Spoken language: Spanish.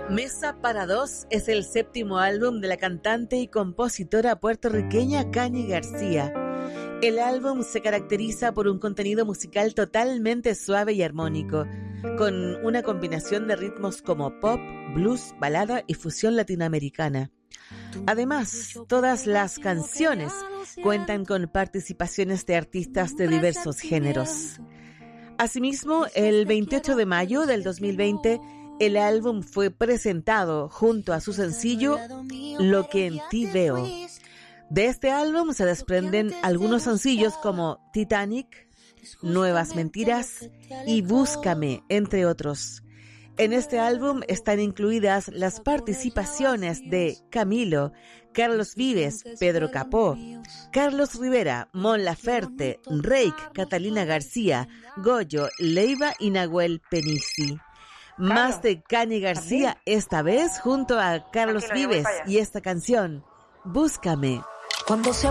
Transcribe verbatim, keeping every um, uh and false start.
Mesa para dos es el séptimo álbum de la cantante y compositora puertorriqueña Cani García. El álbum se caracteriza por un contenido musical totalmente suave y armónico, con una combinación de ritmos como pop, blues, balada y fusión latinoamericana. Además, todas las canciones cuentan con participaciones de artistas de diversos géneros. Asimismo, el veintiocho de mayo del dos mil veinte, el álbum fue presentado junto a su sencillo Lo que en ti veo. De este álbum se desprenden algunos sencillos como Titanic, Nuevas Mentiras y Búscame, entre otros. En este álbum están incluidas las participaciones de Camilo, Carlos Vives, Pedro Capó, Carlos Rivera, Mon Laferte, Reik, Catalina García, Goyo, Leiva y Nahuel Penisi. Más de Cani García, esta vez junto a Carlos Vives y esta canción, Búscame. Cuando se